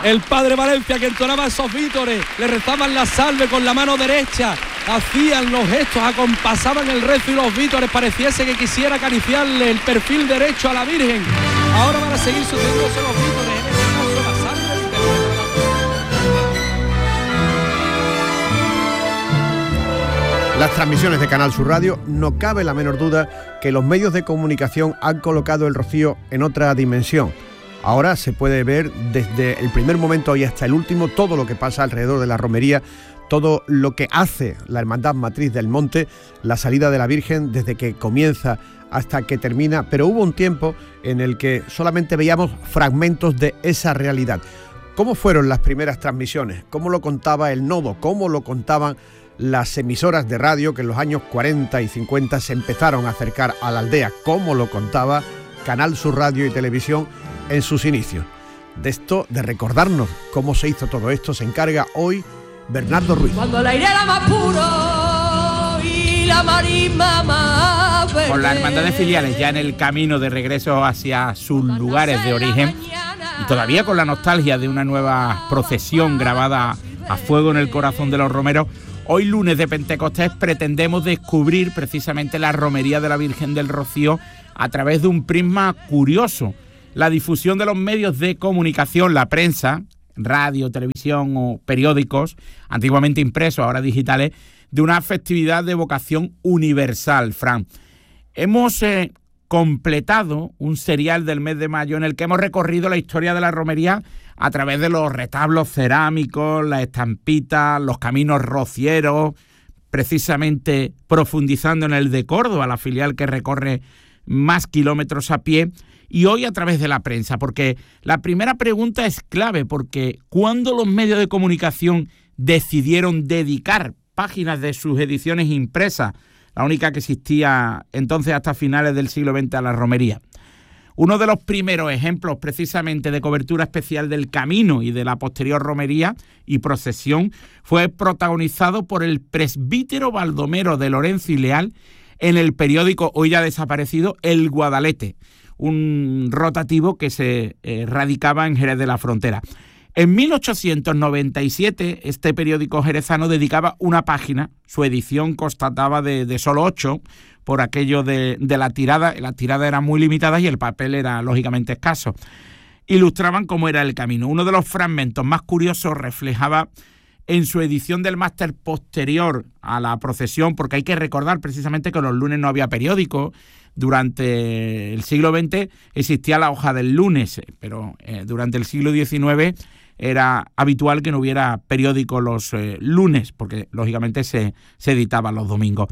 el padre Valencia, que entonaba esos vítores, le rezaban la salve con la mano derecha, hacían los gestos, acompasaban el rezo y los vítores, pareciese que quisiera acariciarle el perfil derecho a la Virgen. Ahora van a seguir sucediéndose los vítores, en este caso la salve. Las transmisiones de Canal Sur Radio, no cabe la menor duda que los medios de comunicación han colocado el rocío en otra dimensión. Ahora se puede ver desde el primer momento y hasta el último todo lo que pasa alrededor de la romería, todo lo que hace la Hermandad Matriz del Monte, la salida de la Virgen desde que comienza hasta que termina, pero hubo un tiempo en el que solamente veíamos fragmentos de esa realidad. ¿Cómo fueron las primeras transmisiones? ¿Cómo lo contaba el nodo? ¿Cómo lo contaban las emisoras de radio que en los años 40 y 50 se empezaron a acercar a la aldea? ¿Cómo lo contaba Canal Sur Radio y Televisión en sus inicios? De esto, de recordarnos cómo se hizo todo esto, se encarga hoy Bernardo Ruiz. Cuando el aire era más puro y la marisma más verde. Con las hermandades filiales ya en el camino de regreso hacia sus lugares de origen y todavía con la nostalgia de una nueva procesión grabada a fuego en el corazón de los romeros, hoy lunes de Pentecostés pretendemos descubrir precisamente la romería de la Virgen del Rocío a través de un prisma curioso. La difusión de los medios de comunicación, la prensa, radio, televisión o periódicos, antiguamente impresos, ahora digitales, de una festividad de vocación universal, Fran. Hemos completado un serial del mes de mayo en el que hemos recorrido la historia de la romería a través de los retablos cerámicos, las estampitas, los caminos rocieros, precisamente profundizando en el de Córdoba, la filial que recorre más kilómetros a pie, y hoy a través de la prensa, porque la primera pregunta es clave, porque ¿cuándo los medios de comunicación decidieron dedicar páginas de sus ediciones impresas, la única que existía entonces hasta finales del siglo XX, a la romería? Uno de los primeros ejemplos precisamente de cobertura especial del camino y de la posterior romería y procesión fue protagonizado por el presbítero Baldomero de Lorenzo y Leal en el periódico hoy ya desaparecido El Guadalete, un rotativo que se radicaba en Jerez de la Frontera. En 1897 este periódico jerezano dedicaba una página, su edición constataba de solo 8, por aquello de la tirada. La tirada era muy limitada y el papel era lógicamente escaso. Ilustraban cómo era el camino. Uno de los fragmentos más curiosos reflejaba en su edición del máster posterior a la procesión, porque hay que recordar precisamente que los lunes no había periódico. Durante el siglo XX existía la hoja del lunes, pero durante el siglo XIX era habitual que no hubiera periódico los lunes, porque lógicamente se editaban los domingos.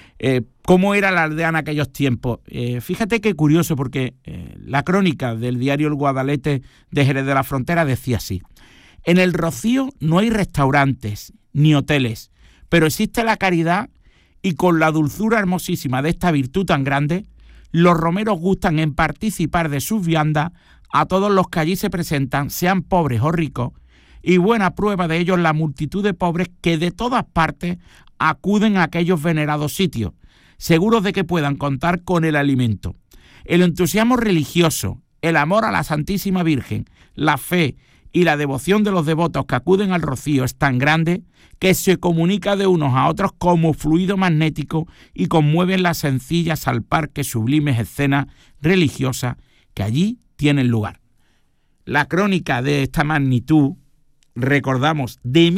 ¿Cómo era la aldea en aquellos tiempos? Fíjate qué curioso, porque la crónica del diario El Guadalete de Jerez de la Frontera decía así: en el Rocío no hay restaurantes ni hoteles, pero existe la caridad, y con la dulzura hermosísima de esta virtud tan grande, los romeros gustan en participar de sus viandas a todos los que allí se presentan, sean pobres o ricos, y buena prueba de ello la multitud de pobres que de todas partes acuden a aquellos venerados sitios, seguros de que puedan contar con el alimento. El entusiasmo religioso, el amor a la Santísima Virgen, la fe y la devoción de los devotos que acuden al Rocío es tan grande que se comunica de unos a otros como fluido magnético y conmueven las sencillas al par que sublimes escenas religiosas que allí tienen lugar. La crónica de esta magnitud, recordamos, de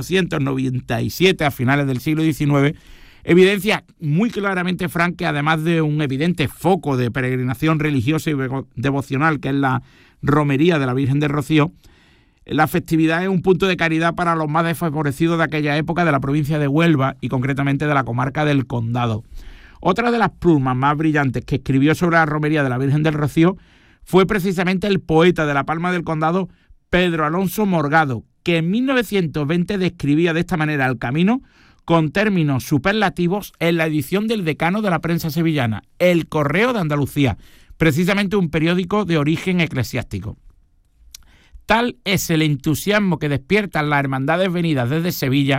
1897 a finales del siglo XIX, evidencia muy claramente, Fran, que además de un evidente foco de peregrinación religiosa y devocional, que es la romería de la Virgen del Rocío, la festividad es un punto de caridad para los más desfavorecidos de aquella época de la provincia de Huelva y concretamente de la comarca del Condado. Otra de las plumas más brillantes que escribió sobre la romería de la Virgen del Rocío fue precisamente el poeta de la Palma del Condado, Pedro Alonso Morgado, que en 1920 describía de esta manera el camino con términos superlativos en la edición del decano de la prensa sevillana, El Correo de Andalucía, precisamente un periódico de origen eclesiástico. Tal es el entusiasmo que despiertan las hermandades venidas desde Sevilla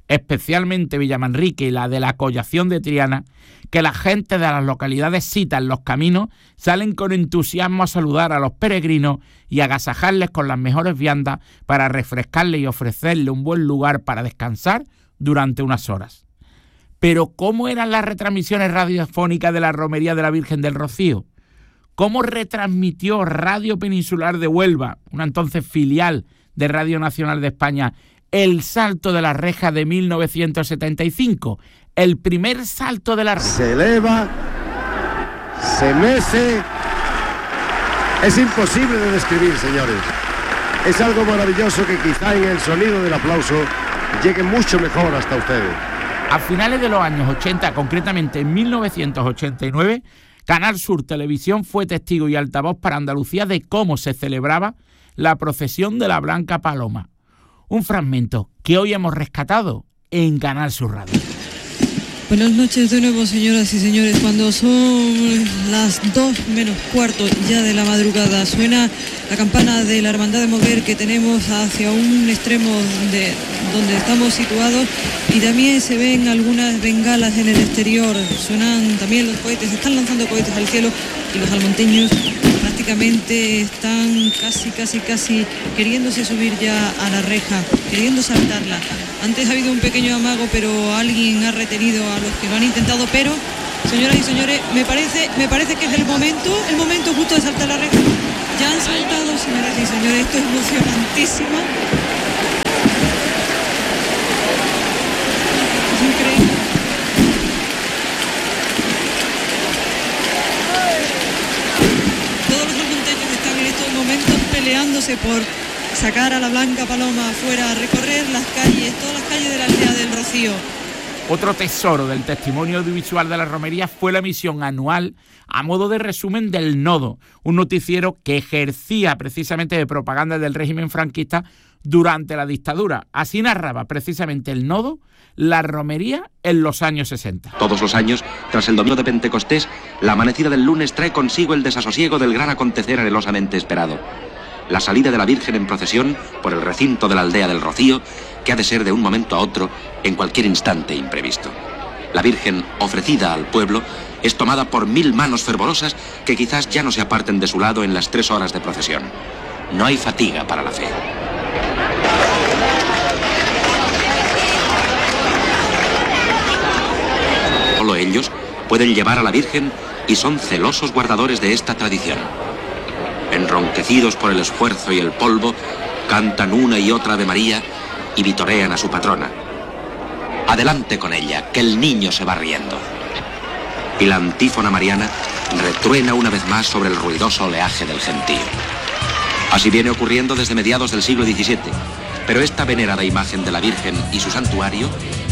especialmente Villamanrique y la de la Collación de Triana, que la gente de las localidades cita en los caminos salen con entusiasmo a saludar a los peregrinos y agasajarles con las mejores viandas para refrescarles y ofrecerles un buen lugar para descansar durante unas horas. Pero ¿cómo eran las retransmisiones radiofónicas de la Romería de la Virgen del Rocío? ¿Cómo retransmitió Radio Peninsular de Huelva, una entonces filial de Radio Nacional de España, el salto de la reja de 1975? El primer salto de la reja. Se eleva, se mece. Es imposible de describir, señores. Es algo maravilloso que quizá en el sonido del aplauso llegue mucho mejor hasta ustedes. A finales de los años 80, concretamente en 1989, Canal Sur Televisión fue testigo y altavoz para Andalucía de cómo se celebraba la procesión de la Blanca Paloma. Un fragmento que hoy hemos rescatado en Canal Sur Radio. Buenas noches de nuevo, señoras y señores. Cuando son las 2 menos cuarto ya de la madrugada, suena la campana de la Hermandad de Moguer que tenemos hacia un extremo de donde estamos situados, y también se ven algunas bengalas en el exterior. Suenan también los cohetes, se están lanzando cohetes al cielo, y los almonteños prácticamente están casi queriéndose subir ya a la reja, queriendo saltarla. Antes ha habido un pequeño amago, pero alguien ha retenido a los que lo han intentado. Pero, señoras y señores, me parece que es el momento justo de saltar la reja. Ya han saltado, señoras y señores, esto es emocionantísimo. Es increíble. Todos los almonteños están en estos momentos peleándose por sacar a la Blanca Paloma afuera, a recorrer las calles, todas las calles de la aldea del Rocío. Otro tesoro del testimonio audiovisual de la romería fue la emisión anual a modo de resumen del Nodo, un noticiero que ejercía precisamente de propaganda del régimen franquista durante la dictadura. Así narraba precisamente el Nodo la romería en los años 60. Todos los años, tras el domingo de Pentecostés, la amanecida del lunes trae consigo el desasosiego del gran acontecer anhelosamente esperado. La salida de la Virgen en procesión por el recinto de la aldea del Rocío, que ha de ser de un momento a otro, en cualquier instante imprevisto. La Virgen, ofrecida al pueblo, es tomada por 1000 manos fervorosas que quizás ya no se aparten de su lado en las 3 horas de procesión. No hay fatiga para la fe. Solo ellos pueden llevar a la Virgen y son celosos guardadores de esta tradición. Enronquecidos por el esfuerzo y el polvo, cantan una y otra Ave María y vitorean a su patrona. Adelante con ella, que el niño se va riendo. Y la antífona mariana retruena una vez más sobre el ruidoso oleaje del gentío. Así viene ocurriendo desde mediados del siglo XVII, pero esta venerada imagen de la Virgen y su santuario